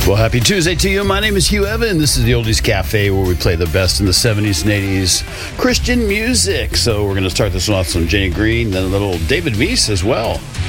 Well, happy Tuesday to you. My name is Hugh Evan. This is the Oldies Cafe, where we play the best in the 70s and 80s Christian music. So we're going to start this one off with some Jenny Green, then a little David Weiss as well.